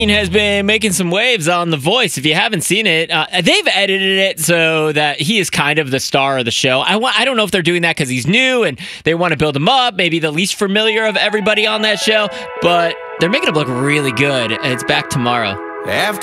has been making some waves on The Voice. If you haven't seen it, they've edited it so that he is kind of the star of the show. I don't know if they're doing that because he's new and they want to build him up, maybe the least familiar of everybody on that show, but they're making him look really good. It's back tomorrow. After